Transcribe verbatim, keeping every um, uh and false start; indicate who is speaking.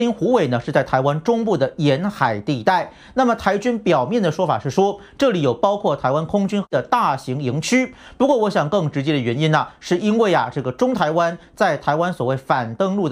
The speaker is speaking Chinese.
Speaker 1: 因虎尾呢是在台湾中部的沿海地带，那么台军表面的说法是说，这里有包括台湾空军的大型营区。不过，我想更直接的原因呢、啊，是因为啊，这个中台湾在台湾所谓反登陆的。